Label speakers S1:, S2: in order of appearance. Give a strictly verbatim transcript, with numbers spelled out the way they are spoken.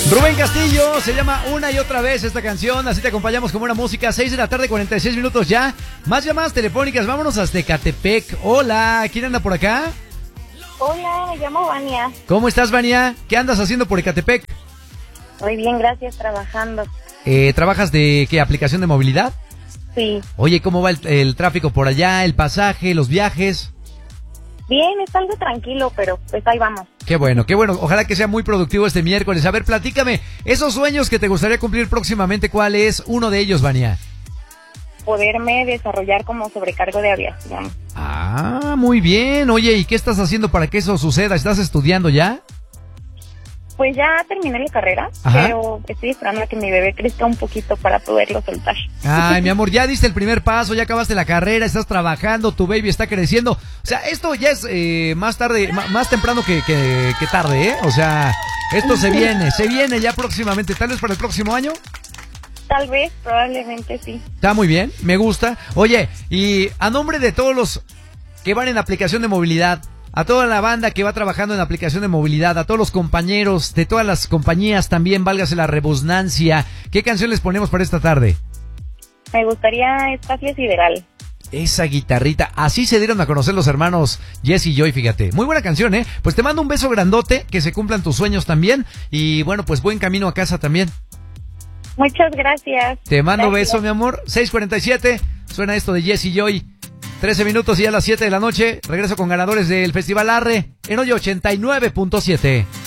S1: Rubén Castillo, se llama Una y Otra Vez esta canción, así te acompañamos con buena música, seis de la tarde, cuarenta y seis minutos ya. Más llamadas telefónicas, vámonos hasta Ecatepec. Hola, ¿quién anda por acá?
S2: Hola, me llamo Vania.
S1: ¿Cómo estás, Vania? ¿Qué andas haciendo por Ecatepec?
S2: Muy bien, gracias, trabajando.
S1: Eh, ¿Trabajas de qué, aplicación de movilidad?
S2: Sí.
S1: Oye, ¿cómo va el, el tráfico por allá, el pasaje, los viajes?
S2: Bien, está algo tranquilo, pero pues ahí vamos.
S1: Qué bueno, qué bueno. Ojalá que sea muy productivo este miércoles. A ver, platícame, esos sueños que te gustaría cumplir próximamente, ¿cuál es uno de ellos, Vania?
S2: Poderme desarrollar como sobrecargo de aviación.
S1: Ah, muy bien. Oye, ¿y qué estás haciendo para que eso suceda? ¿Estás estudiando ya?
S2: Pues ya terminé la carrera,
S1: Ajá.
S2: pero estoy esperando a que mi bebé crezca un poquito para poderlo soltar.
S1: Ay, mi amor, ya diste el primer paso, ya acabaste la carrera, estás trabajando, tu baby está creciendo. O sea, esto ya es eh, más tarde, ma- más temprano que, que, que tarde, ¿eh? O sea, esto se viene, se viene ya próximamente, tal vez para el próximo año.
S2: Tal vez, probablemente sí.
S1: Está muy bien, me gusta. Oye, y a nombre de todos los que van en aplicación de movilidad, a toda la banda que va trabajando en aplicación de movilidad, a todos los compañeros de todas las compañías también, válgase la rebusnancia, ¿qué canción les ponemos para esta tarde?
S2: Me gustaría Espacio Sideral.
S1: Esa guitarrita, así se dieron a conocer los hermanos Jess y Joy, fíjate. Muy buena canción, ¿eh? Pues te mando un beso grandote, que se cumplan tus sueños también, y bueno, pues buen camino a casa también.
S2: Muchas gracias.
S1: Te mando
S2: Gracias.
S1: beso, mi amor. seis cuarenta y siete, suena esto de Jess y Joy. trece minutos y a las siete de la noche, regreso con ganadores del Festival Arre en Hoy ochenta y nueve punto siete.